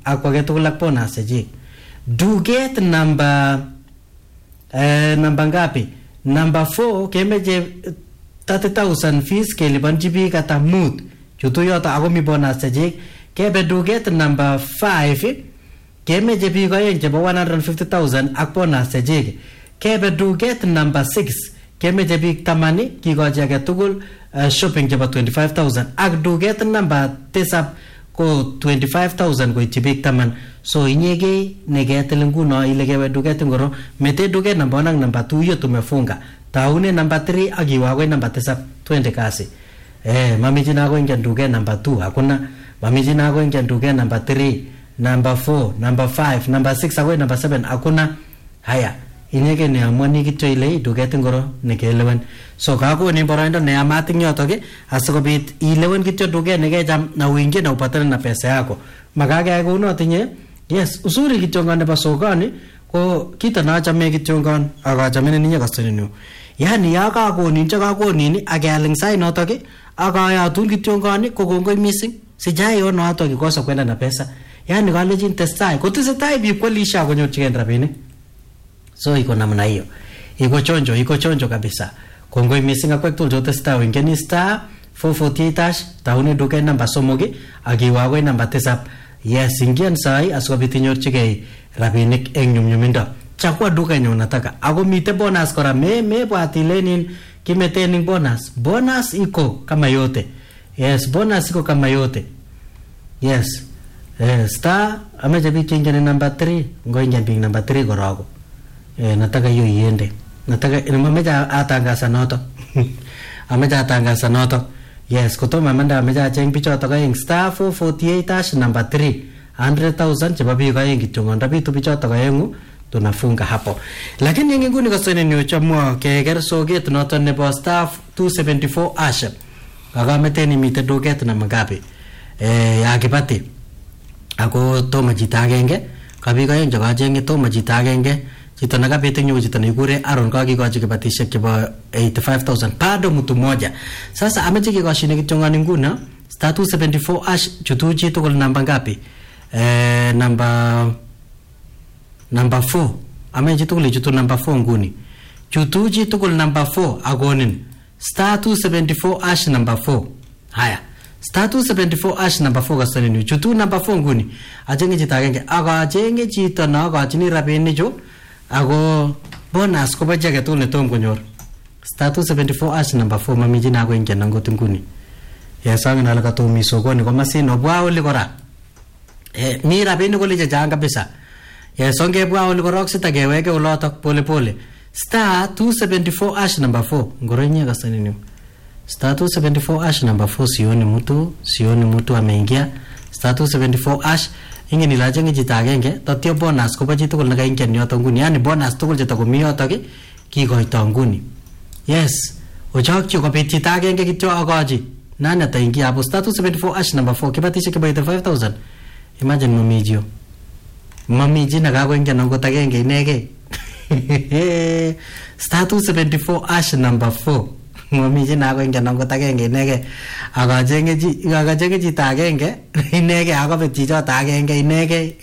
ako age tugul ak bonus chechik. Duket number ngapi? Number 4 kemeche 30,000 fees kelipanchi biik ata mut. Chutu yoto ako mi bonus chechik. Kebe duket number 5 kemeche biik oeng chebo 150,000 ak bonus chechik. Kebe duket number 6 kemeche biik 10 kikochi age tugul shopping chebo 25,000 ak duket number 7 ko 25,000 koityi biik 10. So inyegei neketil nguno ile kewe duket ngoro, mete duket number 1 ak number 2 hiyo tumefunga. Taune number 3 ak iwe akoi number 7 twende kasi. Mamijina ako ingia duket number 2 hakuna. Mamijina ako ingia duket number 3, number 4, number 5, number 6 akoi number 7 hakuna. Haya, inyege ni amwani kityo ile duket ngoro nekelewen. So kako ni boroindo ne amating yotok asikobit ilewen kityo duket nekecham na uingie na upatane na pesa yako. Makake kuno tinye. Yes, usuri kityongan nebo sokoni ko kita nachame kityongan akachame ninyi kasteninu. Yani yakakonin chakakonin akealing sai notok akayatun kityongan ko kongoi missing. Sijai ono hato kikosa kwenda na pesa. Yani kalejin testai kotesetai biik kwalisha konyorchigei rabinik. So iko namna hiyo. Iko chonjo kabisa. Kongoi missing akwek tul jote star wingeni star 448 taune duket number somogi akiwa akoi number 7. Yes, ingian sai asikobit inyorchigei rabinik eng nyumnyumindo. Chakwa duka nyo nataka. Ako mite bonus kora mebwat ilenin kimetenin bonus. Bonus iko kama yote. Yes, bonus iko kama yote. Yes. Star ameja biik ingene number 3. Ngoingia biik number 3 korako. Nataka hiyo iende. Nataka ameja atangasa noto. Ameja atangasa noto. Yes, kutoma manda ameja cheng pichoto kaing star 448 number 3 100,000 cheba biik aeng kityongonda bitu pichoto kaengu tunafunga hapo. Lakini yengi nguni kasone ni uchamua keger soget noto nebo star 274 asha. Kagameteni mite duket na magapi. Ya kipati. Ako toma chita agenge. Kabiik aeng joka chenge toma chita agenge. Chito nakapita nyo chito nikure Aaron kakikochi kibatishek chebo 85,000 bado mtu mmoja. Sasa ameche kikoshine kityongani nguna star 274 ash chutu chitugul namba ngapi? Number 4. Ameche tugul chutu number 4 nguni. Chutu chitugul number 4 agonin star 274 ash number 4. Haya. Star 274 ash number 4 kasani ni chutu number 4 nguni. Achenge chito agenge akachenge chito na akachini rabinik chu. Ako bonus ko baje ke tole tom konyor star 274 ash number 4 mamijina ako ingia nangot nguni. Yesang na laka to misokoni ko masino bwa oli kora. Mi rabinik ko lije janga kabisa. Yesonge bwa oli korok sitakeweke ulotok pole pole. Star 274 ash number 4 ngorenye kasani ni. Star 274 ash number 4 sioni mtu ameingia. Star 274 ash ingi nilajenge chita agenge tatyo bonus ko bachi tugul nakaingen yoto nguni, yani bonus tugul cheta komi yoto kikoito nguni. Yes, ochokchi kopit chita agenge kityo akochi nani ataingia hapo star 274 ash number 4 kibatishe kiba 85,000. Imagine mamiji nakakoingia nangot agenge inege. Star 274 ash number 4 mamiji nakakoingia nangot agenge inege. Akachenge chita agenge inege akopit chichot agenge inege.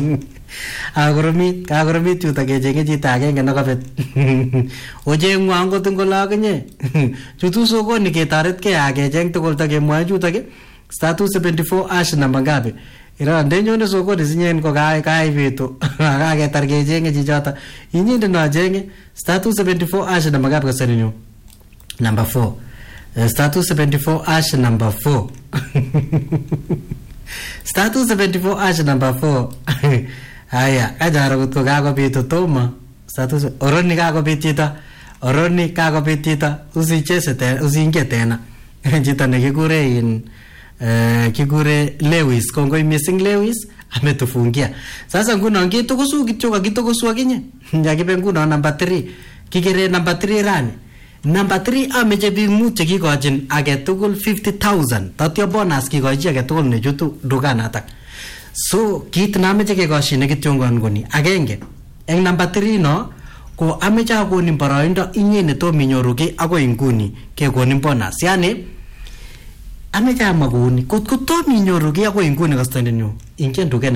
Akoromit chuto kechenge chita agenge nakopit. Ocheng'u angot ngolakinye. Chutu sokoni ketoretkei akecheng tugul takemwoe chuto star 274 ash number ngapi. Ira ndenyone sokoni sinyen ko kai bitu. Akaketar kechenge chichota. Inyinde no achenge star 274 ash number ngapi kasani nyo. Number 4. Star 274 ash number 4. Star 274 ash number 4. Haya, kajara kutko kakopit toma. Star 2 oroni kakopit chito. Usicheze tena, usiingie tena. Chito nekikure kikure Lewis, kongoi missing Lewis ametufungia. Sasa nguno ngitokosu kityo kakitokosu akinye. Yakibe nguno number 3. Kikire number 3 rani. Number 3 ameche biik mut chekikochin age tugul 50,000. Tatyo bonus kikochi age tugul nechutu dukanatak. So kit nameche kekoshine kityongon nguni agenge. Eng number 3 no ko ameche akonin boroindo inye netom inyoru ki akoi nguni kekonin bonus. Yani ameche amakoni kotko tom inyoru ki akoi nguni kastendenyu ingen duket